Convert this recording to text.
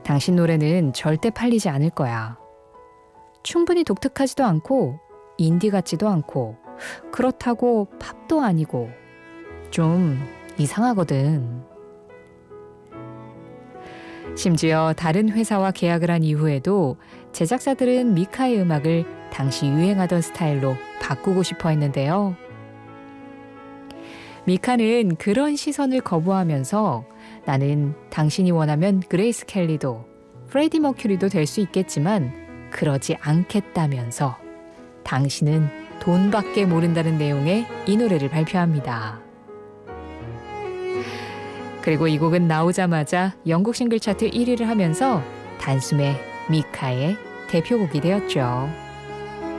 당신 노래는 절대 팔리지 않을 거야. 충분히 독특하지도 않고 인디 같지도 않고 그렇다고 팝도 아니고 좀 이상하거든. 심지어 다른 회사와 계약을 한 이후에도 제작사들은 미카의 음악을 당시 유행하던 스타일로 바꾸고 싶어 했는데요. 미카는 그런 시선을 거부하면서 나는 당신이 원하면 그레이스 켈리도 프레디 머큐리도 될 수 있겠지만 그러지 않겠다면서 당신은 돈밖에 모른다는 내용의 이 노래를 발표합니다. 그리고 이 곡은 나오자마자 영국 싱글 차트 1위를 하면서 단숨에 미카의 대표곡이 되었죠.